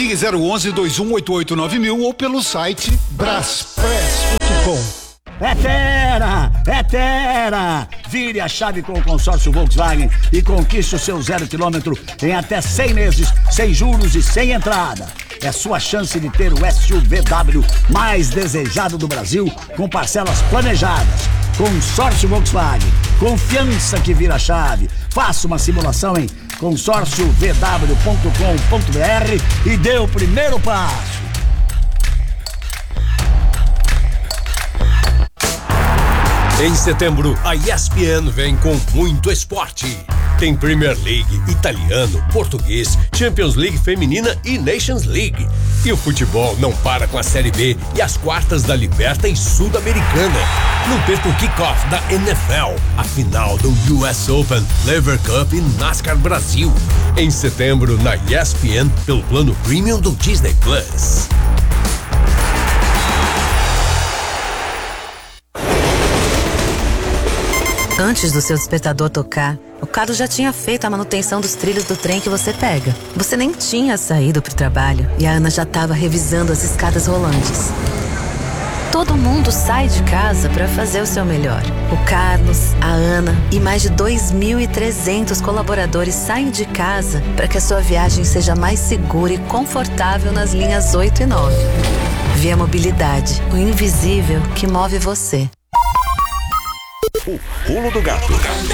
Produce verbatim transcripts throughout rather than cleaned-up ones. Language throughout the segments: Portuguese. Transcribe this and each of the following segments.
Ligue zero onze, dois um oito oito nove mil ou pelo site braspress ponto com. É Terra! É Terra! Vire a chave com o consórcio Volkswagen e conquiste o seu zero quilômetro em até cem meses, sem juros e sem entrada. É sua chance de ter o S U V W mais desejado do Brasil, com parcelas planejadas. Consórcio Volkswagen. Confiança que vira chave. Faça uma simulação em consórcio v w ponto com ponto b r e dê o primeiro passo. Em setembro, a E S P N vem com muito esporte. Tem Premier League, italiano, português, Champions League feminina e Nations League. E o futebol não para com a Série B e as quartas da Liberta e Sul-Americana. Não perca o kickoff da N F L, a final do U S Open, Lever Cup e NASCAR Brasil. Em setembro, na E S P N, pelo plano Premium do Disney Plus. Antes do seu despertador tocar, o Carlos já tinha feito a manutenção dos trilhos do trem que você pega. Você nem tinha saído pro trabalho e a Ana já estava revisando as escadas rolantes. Todo mundo sai de casa para fazer o seu melhor. O Carlos, a Ana e mais de dois mil e trezentos colaboradores saem de casa para que a sua viagem seja mais segura e confortável nas linhas oito e nove. Via Mobilidade, o invisível que move você. O Pulo do Gato.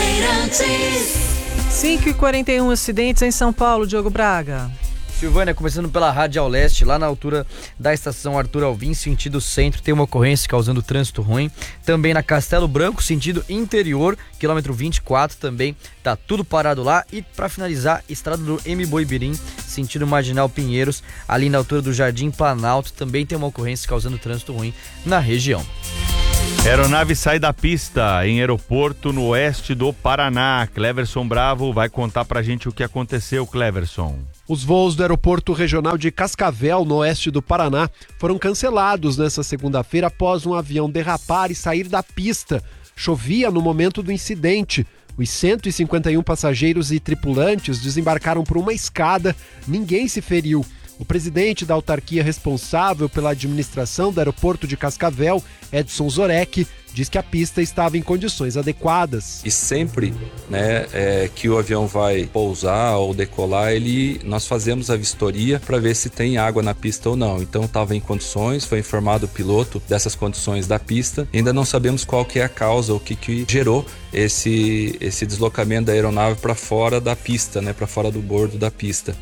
cinco e quarenta e um acidentes em São Paulo, Diogo Braga. Silvânia, começando pela Radial Leste, lá na altura da estação Arthur Alvim, sentido centro, tem uma ocorrência causando trânsito ruim. Também na Castelo Branco, sentido interior, quilômetro vinte e quatro, também tá tudo parado lá. E para finalizar, estrada do M. Boibirim, sentido Marginal Pinheiros, ali na altura do Jardim Planalto, também tem uma ocorrência causando trânsito ruim na região. Aeronave sai da pista em aeroporto no oeste do Paraná. Cleverson Bravo vai contar pra gente o que aconteceu, Cleverson. Os voos do aeroporto regional de Cascavel, no oeste do Paraná, foram cancelados nesta segunda-feira após um avião derrapar e sair da pista. Chovia no momento do incidente. Os cento e cinquenta e um passageiros e tripulantes desembarcaram por uma escada. Ninguém se feriu. O presidente da autarquia responsável pela administração do aeroporto de Cascavel, Edson Zorek, diz que a pista estava em condições adequadas. E sempre, né, é, que o avião vai pousar ou decolar, ele, nós fazemos a vistoria para ver se tem água na pista ou não. Então estava em condições, foi informado o piloto dessas condições da pista. Ainda não sabemos qual que é a causa, o que, que gerou esse, esse deslocamento da aeronave para fora da pista, né, para fora do bordo da pista.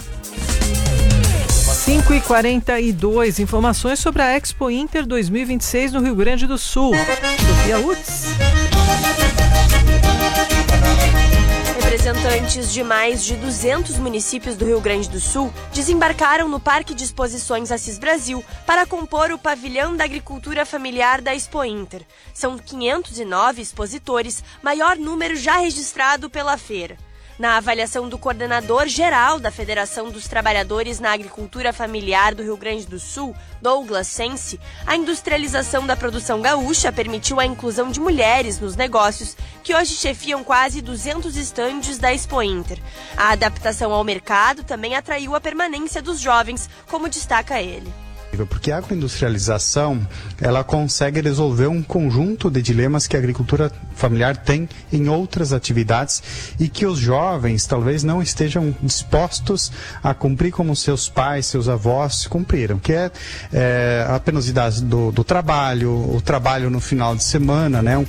cinco e quarenta e dois, informações sobre a Expo Inter dois mil e vinte e seis no Rio Grande do Sul. Sofia Utz. Representantes de mais de duzentos municípios do Rio Grande do Sul desembarcaram no Parque de Exposições Assis Brasil para compor o pavilhão da agricultura familiar da Expo Inter. São quinhentos e nove expositores, maior número já registrado pela feira. Na avaliação do coordenador geral da Federação dos Trabalhadores na Agricultura Familiar do Rio Grande do Sul, Douglas Sense, a industrialização da produção gaúcha permitiu a inclusão de mulheres nos negócios, que hoje chefiam quase duzentos estandes da Expo Inter. A adaptação ao mercado também atraiu a permanência dos jovens, como destaca ele. Porque a agroindustrialização, ela consegue resolver um conjunto de dilemas que a agricultura familiar tem em outras atividades e que os jovens talvez não estejam dispostos a cumprir como seus pais, seus avós cumpriram, que é, é a penosidade do, do trabalho, o trabalho no final de semana, né?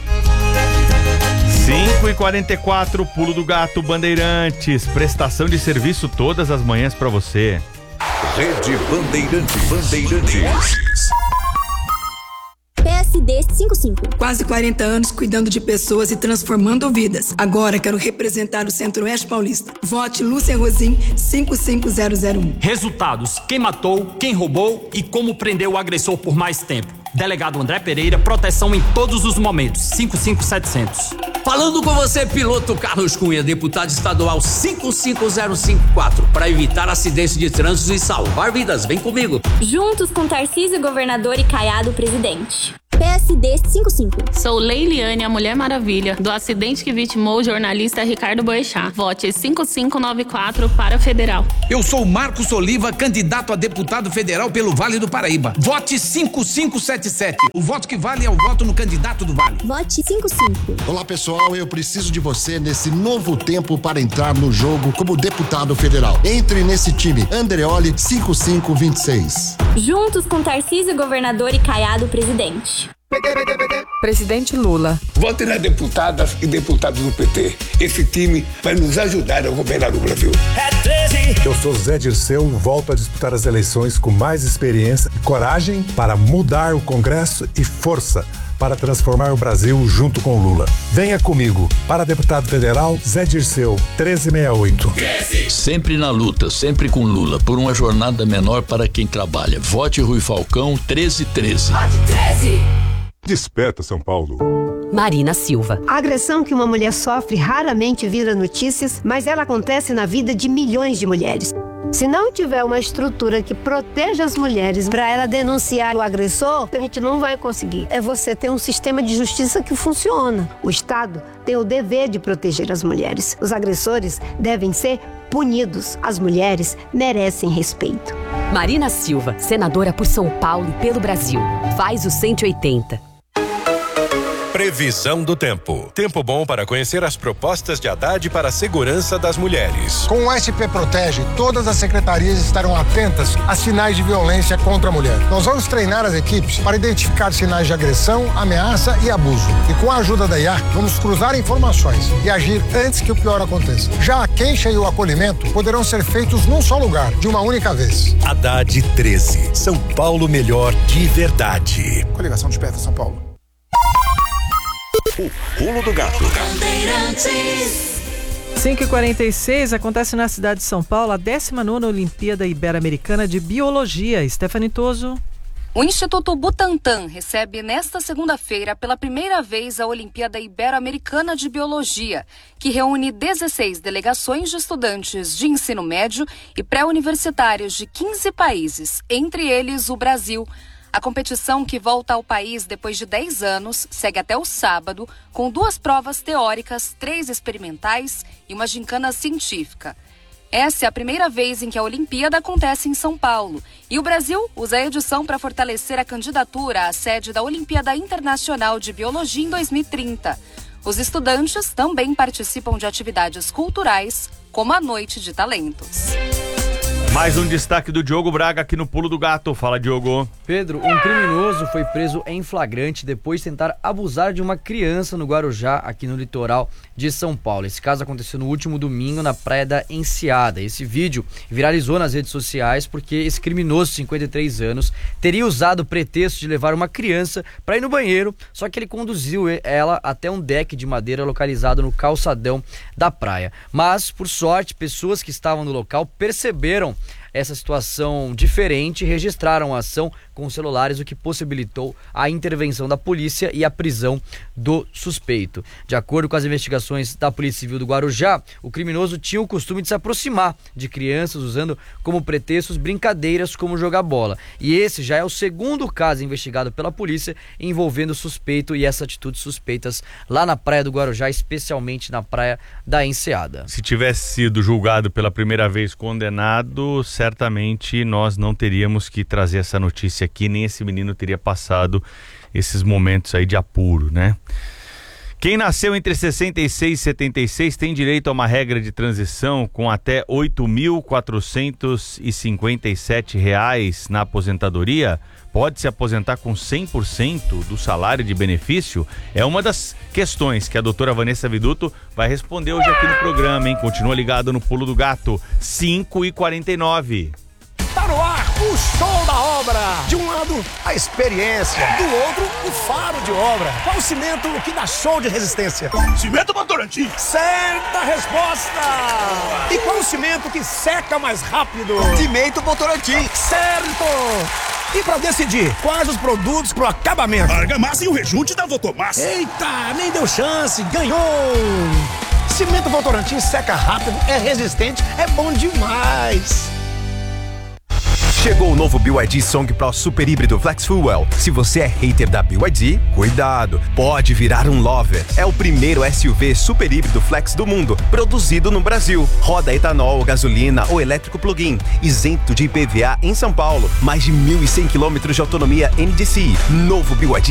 cinco e quarenta e quatro, Pulo do Gato Bandeirantes, prestação de serviço todas as manhãs para você. Rede Bandeirantes. Bandeirantes. P S D cinquenta e cinco. Quase quarenta anos cuidando de pessoas e transformando vidas. Agora quero representar o Centro-Oeste Paulista. Vote Lúcia Rosim cinco cinco zero zero um. Resultados: quem matou, quem roubou e como prendeu o agressor por mais tempo. Delegado André Pereira, proteção em todos os momentos. cinco cinco sete zero zero. Falando com você, piloto Carlos Cunha, deputado estadual cinco cinco zero cinco quatro. Para evitar acidentes de trânsito e salvar vidas, vem comigo. Juntos com Tarcísio, governador, e Caiado, presidente. P S D cinquenta e cinco. Sou Leiliane, a Mulher Maravilha, do acidente que vitimou o jornalista Ricardo Boechat. Vote cinco cinco nove quatro para Federal. Eu sou Marcos Oliva, candidato a deputado federal pelo Vale do Paraíba. Vote cinco cinco sete sete. O voto que vale é o voto no candidato do Vale. Vote cinquenta e cinco. Olá, pessoal. Eu preciso de você nesse novo tempo para entrar no jogo como deputado federal. Entre nesse time. Andreoli cinco cinco dois seis. Juntos com Tarcísio, governador, e Caiado, presidente. Presidente Lula. Vote nas deputadas e deputados do P T. Esse time vai nos ajudar a governar o Brasil. É treze. Eu sou Zé Dirceu, volto a disputar as eleições com mais experiência e coragem para mudar o Congresso e força para transformar o Brasil junto com Lula. Venha comigo. Para deputado federal, Zé Dirceu, treze sessenta e oito. Sempre na luta, sempre com Lula, por uma jornada menor para quem trabalha. Vote Rui Falcão, treze treze. Vote treze. Desperta, São Paulo. Marina Silva. A agressão que uma mulher sofre raramente vira notícias, mas ela acontece na vida de milhões de mulheres. Se não tiver uma estrutura que proteja as mulheres para ela denunciar o agressor, a gente não vai conseguir. É você ter um sistema de justiça que funciona. O Estado tem o dever de proteger as mulheres. Os agressores devem ser punidos. As mulheres merecem respeito. Marina Silva, senadora por São Paulo e pelo Brasil. Faz o cento e oitenta. Previsão do tempo. Tempo bom para conhecer as propostas de Haddad para a segurança das mulheres. Com o S P Protege, todas as secretarias estarão atentas a sinais de violência contra a mulher. Nós vamos treinar as equipes para identificar sinais de agressão, ameaça e abuso. E com a ajuda da I A, vamos cruzar informações e agir antes que o pior aconteça. Já a queixa e o acolhimento poderão ser feitos num só lugar, de uma única vez. Haddad treze. São Paulo melhor de verdade. Coligação Desperta São Paulo. O Pulo do Gato. cinco e quarenta e seis, acontece na cidade de São Paulo a décima nona Olimpíada Ibero-Americana de Biologia. Stephanie Toso. O Instituto Butantan recebe nesta segunda-feira pela primeira vez a Olimpíada Ibero-Americana de Biologia, que reúne dezesseis delegações de estudantes de ensino médio e pré-universitários de quinze países, entre eles o Brasil. A competição, que volta ao país depois de dez anos, segue até o sábado, com duas provas teóricas, três experimentais e uma gincana científica. Essa é a primeira vez em que a Olimpíada acontece em São Paulo. E o Brasil usa a edição para fortalecer a candidatura à sede da Olimpíada Internacional de Biologia em dois mil e trinta. Os estudantes também participam de atividades culturais, como a Noite de Talentos. Mais um destaque do Diogo Braga aqui no Pulo do Gato. Fala, Diogo. Pedro, um criminoso foi preso em flagrante depois de tentar abusar de uma criança no Guarujá, aqui no litoral de São Paulo. Esse caso aconteceu no último domingo na Praia da Enseada. Esse vídeo viralizou nas redes sociais porque esse criminoso, de cinquenta e três anos, teria usado o pretexto de levar uma criança para ir no banheiro, só que ele conduziu ela até um deck de madeira localizado no calçadão da praia. Mas, por sorte, pessoas que estavam no local perceberam essa situação diferente e registraram a ação com celulares, o que possibilitou a intervenção da polícia e a prisão do suspeito. De acordo com as investigações da Polícia Civil do Guarujá, o criminoso tinha o costume de se aproximar de crianças usando como pretextos brincadeiras como jogar bola. E esse já é o segundo caso investigado pela polícia envolvendo o suspeito e essas atitudes suspeitas lá na Praia do Guarujá, especialmente na Praia da Enseada. Se tivesse sido julgado pela primeira vez condenado, certamente nós não teríamos que trazer essa notícia aqui, nem esse menino teria passado esses momentos aí de apuro, né? Quem nasceu entre sessenta e seis e setenta e seis tem direito a uma regra de transição com até oito mil quatrocentos e cinquenta e sete reais na aposentadoria. Pode se aposentar com cem por cento do salário de benefício? É uma das questões que a doutora Vanessa Viduto vai responder hoje aqui no programa, hein? Continua ligado no Pulo do Gato, cinco e quarenta e nove. Tá no ar o show da obra. De um lado, a experiência. Do outro, o faro de obra. Qual o cimento que dá show de resistência? Cimento Votorantim. Certa resposta. E qual o cimento que seca mais rápido? Cimento Votorantim. Certo. E pra decidir quais os produtos pro acabamento? Argamassa e o rejunte da Votomassa. Eita, nem deu chance, ganhou! Cimento Votorantim seca rápido, é resistente, é bom demais. Chegou o novo B Y D Song Pro Super Híbrido Flex Fuel. Se você é hater da B Y D, cuidado, pode virar um lover. É o primeiro S U V super híbrido flex do mundo, produzido no Brasil. Roda etanol, gasolina ou elétrico plug-in, isento de I P V A em São Paulo. Mais de mil e cem quilômetros de autonomia N D C I. Novo B Y D